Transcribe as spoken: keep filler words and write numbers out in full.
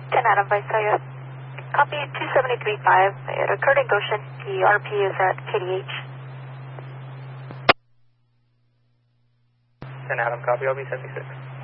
ten Adam, Visalia. Copy two seven three five. It occurred in Goshen. The R P is at K D H. ten Adam, copy, L B seventy-six.